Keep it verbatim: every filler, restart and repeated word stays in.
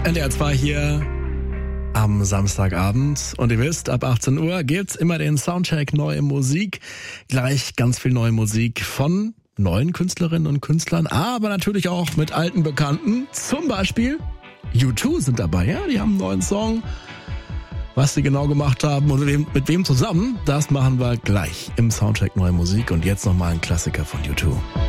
N D R zwei hier am Samstagabend. Und ihr wisst, ab achtzehn Uhr gibt's immer den Soundcheck Neue Musik. Gleich ganz viel neue Musik von neuen Künstlerinnen und Künstlern, aber natürlich auch mit alten Bekannten. Zum Beispiel U zwei sind dabei, ja, die haben einen neuen Song. Was sie genau gemacht haben und mit wem, mit wem zusammen, das machen wir gleich im Soundcheck Neue Musik. Und jetzt nochmal ein Klassiker von U zwei.